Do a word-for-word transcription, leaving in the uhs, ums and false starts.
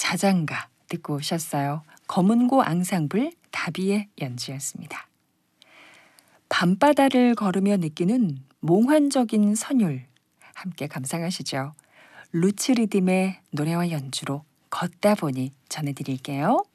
자장가 듣고 오셨어요. 검은고 앙상블 다비의 연주였습니다. 밤바다를 걸으며 느끼는 몽환적인 선율 함께 감상하시죠. 루츠 리듬의 노래와 연주로 걷다 보니 전해드릴게요.